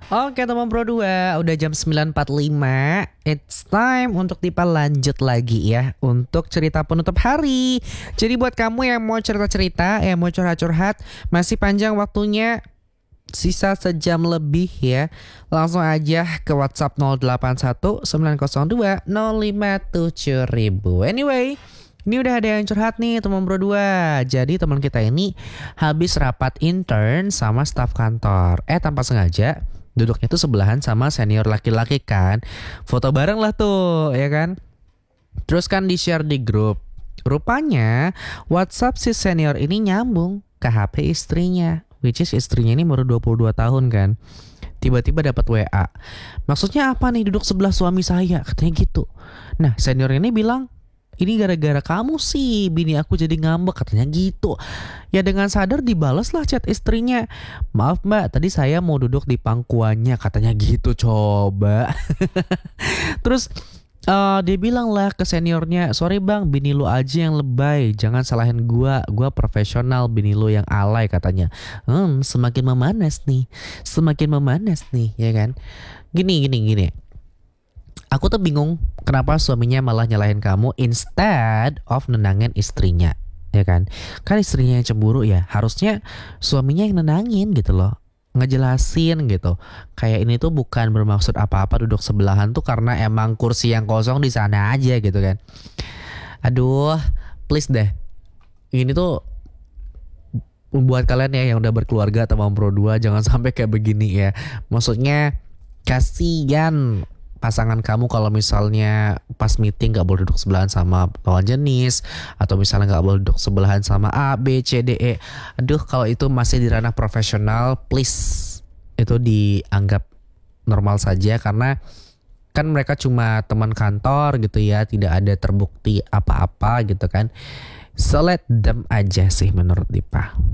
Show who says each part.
Speaker 1: Oke teman Pro 2, udah jam 9.45. It's time untuk Dipa lanjut lagi ya untuk cerita penutup hari. Jadi buat kamu yang mau cerita-cerita, yang mau curhat-curhat, masih panjang waktunya, sisa sejam lebih ya. Langsung aja ke WhatsApp 081 902 057 Anyway, ini udah ada yang curhat nih teman Bro 2. Jadi teman kita ini habis rapat intern sama staf kantor. Tanpa sengaja duduknya tuh sebelahan sama senior laki-laki kan. Foto bareng lah tuh ya kan. Terus kan di-share di grup. Rupanya WhatsApp si senior ini nyambung ke HP istrinya. Which is istrinya ini baru 22 tahun kan. Tiba-tiba dapat WA. Maksudnya apa nih duduk sebelah suami saya? Katanya gitu. Nah senior ini bilang, ini gara-gara kamu sih bini aku jadi ngambek, katanya gitu. Ya dengan sadar dibalaslah chat istrinya. Maaf mbak, tadi saya mau duduk di pangkuannya, katanya gitu coba. Terus dia bilang lah ke seniornya, sorry bang, bini lu aja yang lebay, jangan salahin gua profesional, bini lu yang alay, katanya. Semakin memanas nih, semakin memanas nih, ya kan. Gini. Aku tuh bingung kenapa suaminya malah nyalahin kamu instead of nenangin istrinya, ya kan? Kan istrinya yang cemburu ya, harusnya suaminya yang nenangin gitu loh. Ngejelasin gitu. Kayak ini tuh bukan bermaksud apa-apa duduk sebelahan tuh karena emang kursi yang kosong di sana aja gitu kan. Aduh, please deh. Ini tuh buat kalian ya yang udah berkeluarga atau mau Pro 2 jangan sampai kayak begini ya. Maksudnya kasihan pasangan kamu kalau misalnya pas meeting gak boleh duduk sebelahan sama lawan jenis, atau misalnya gak boleh duduk sebelahan sama A, B, C, D, E. Aduh, kalau itu masih di ranah profesional, please itu dianggap normal saja, karena kan mereka cuma teman kantor gitu ya, tidak ada terbukti apa-apa gitu kan. So let them aja sih menurut Dipa.